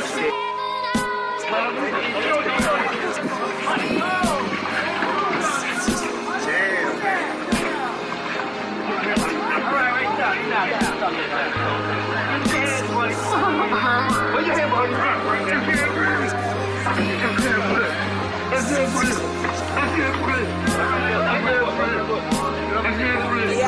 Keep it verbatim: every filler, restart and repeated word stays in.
Where your hand behind your back, right? That's it, buddy. That's it, buddy. That's it, buddy.